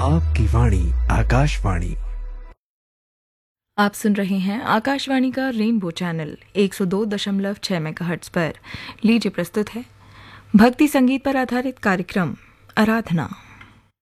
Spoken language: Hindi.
आपकी वाणी आकाशवाणी। आप सुन रहे हैं आकाशवाणी का रेनबो चैनल 102.6 मेगाहर्ट्ज पर। लीजिए प्रस्तुत है भक्ति संगीत पर आधारित कार्यक्रम आराधना।